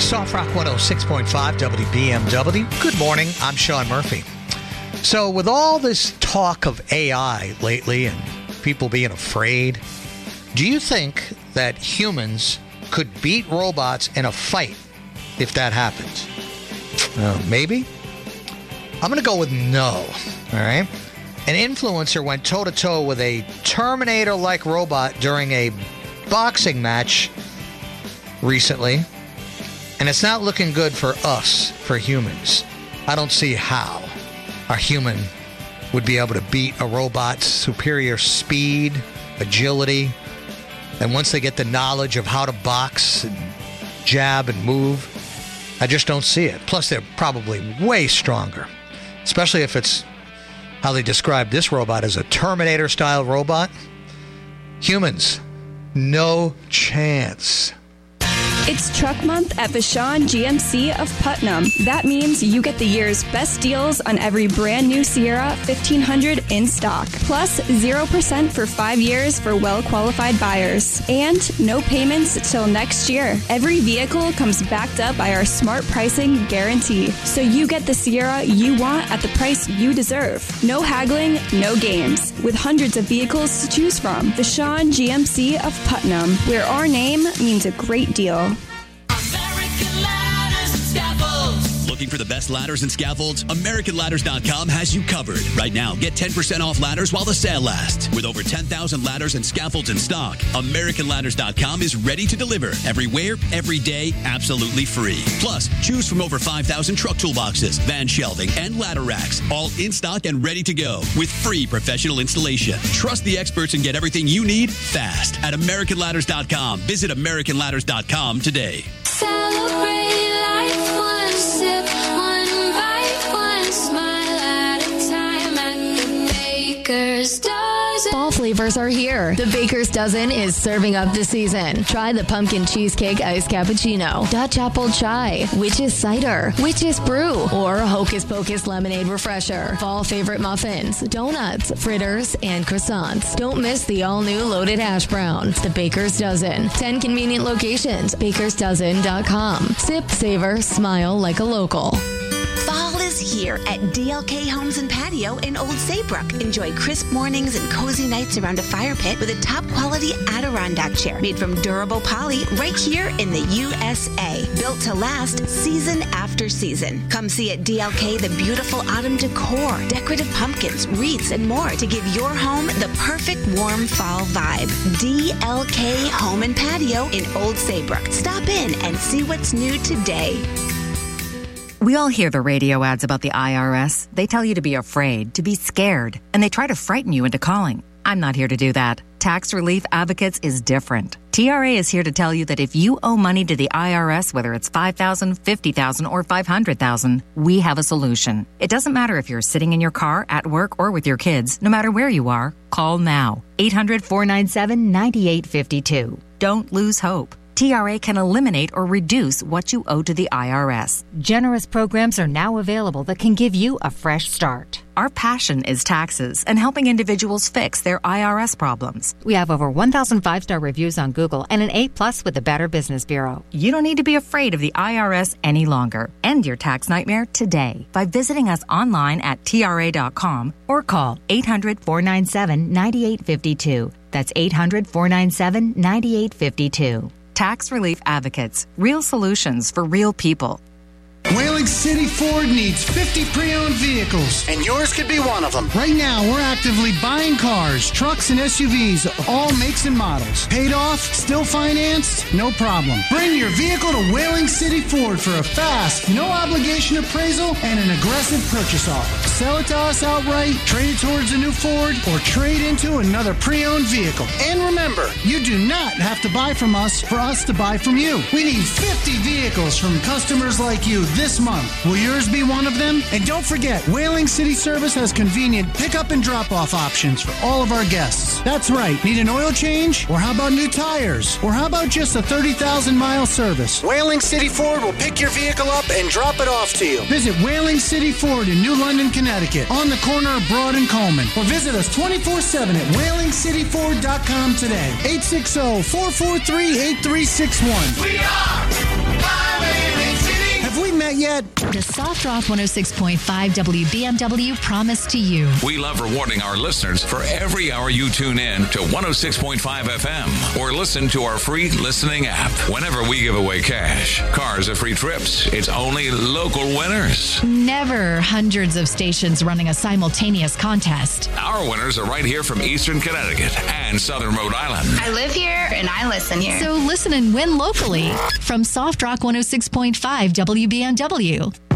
Soft Rock 106.5 WBMW. Good morning. I'm Sean Murphy. So with all this talk of AI lately and people being afraid, do you think that humans could beat robots in a fight if that happens? Maybe? I'm going to go with no. All right? An influencer went toe-to-toe with a Terminator-like robot during a boxing match recently, and it's not looking good for us, for humans. I don't see how a human would be able to beat a robot's superior speed, agility, and once they get the knowledge of how to box and jab and move, I just don't see it. Plus, they're probably way stronger, especially if it's how they describe this robot as a Terminator-style robot. Humans, no chance. It's Truck Month at Vashon GMC of Putnam. That means you get the year's best deals on every brand new Sierra 1500 in stock. Plus 0% for 5 years for well-qualified buyers. And no payments till next year. Every vehicle comes backed up by our smart pricing guarantee. So you get the Sierra you want at the price you deserve. No haggling, no games. With hundreds of vehicles to choose from. Vashon GMC of Putnam, where our name means a great deal. Looking for the best ladders and scaffolds? AmericanLadders.com has you covered. Right now, get 10% off ladders while the sale lasts. With over 10,000 ladders and scaffolds in stock, AmericanLadders.com is ready to deliver everywhere, every day, absolutely free. Plus, choose from over 5,000 truck toolboxes, van shelving, and ladder racks, all in stock and ready to go with free professional installation. Trust the experts and get everything you need fast at AmericanLadders.com. Visit AmericanLadders.com today. Celebrate life one sip, one bite, one smile at a time at the Baker's Dozen. Fall flavors are here. The Baker's Dozen is serving up the season. Try the pumpkin cheesecake iced cappuccino, Dutch apple chai, witch's cider, witch's brew, or hocus pocus lemonade refresher. Fall favorite muffins, donuts, fritters, and croissants. Don't miss the all-new loaded hash brown. The Baker's Dozen. 10 convenient locations. BakersDozen.com. Sip, savor, smile like a local. Fall is here at DLK Homes and Patio in Old Saybrook. Enjoy crisp mornings and cozy nights around a fire pit with a top-quality Adirondack chair made from durable poly right here in the USA. Built to last season after season. Come see at DLK the beautiful autumn decor, decorative pumpkins, wreaths, and more to give your home the perfect warm fall vibe. DLK Home and Patio in Old Saybrook. Stop in and see what's new today. We all hear the radio ads about the IRS. They tell you to be afraid, to be scared, and they try to frighten you into calling. I'm not here to do that. Tax Relief Advocates is different. TRA is here to tell you that if you owe money to the IRS, whether it's $5,000, $50,000, or $500,000, we have a solution. It doesn't matter if you're sitting in your car, at work, or with your kids. No matter where you are, call now. 800-497-9852. Don't lose hope. TRA can eliminate or reduce what you owe to the IRS. Generous programs are now available that can give you a fresh start. Our passion is taxes and helping individuals fix their IRS problems. We have over 1,000 5-star reviews on Google and an A+ with the Better Business Bureau. You don't need to be afraid of the IRS any longer. End your tax nightmare today by visiting us online at TRA.com or call 800-497-9852. That's 800-497-9852. Tax Relief Advocates. Real solutions for real people. Whaling City Ford needs 50 pre-owned vehicles, and yours could be one of them. Right now, we're actively buying cars, trucks, and SUVs of all makes and models. Paid off, still financed, no problem. Bring your vehicle to Whaling City Ford for a fast, no-obligation appraisal and an aggressive purchase offer. Sell it to us outright, trade it towards a new Ford, or trade into another pre-owned vehicle. And remember, you do not have to buy from us for us to buy from you. We need 50 vehicles from customers like you this month. Will yours be one of them? And don't forget, Whaling City Service has convenient pickup and drop-off options for all of our guests. That's right. Need an oil change? Or how about new tires? Or how about just a 30,000-mile service? Whaling City Ford will pick your vehicle up and drop it off to you. Visit Whaling City Ford in New London, Connecticut, on the corner of Broad and Coleman. Or visit us 24/7 at WhalingCityFord.com today. 860-443-8361. We are Whaling that yet? The Soft Rock 106.5 WBMW promise to you. We love rewarding our listeners for every hour you tune in to 106.5 FM or listen to our free listening app. Whenever we give away cash, cars, or free trips, it's only local winners. Never hundreds of stations running a simultaneous contest. Our winners are right here from Eastern Connecticut and Southern Rhode Island. I live here and I listen here. So listen and win locally from Soft Rock 106.5 WBMW.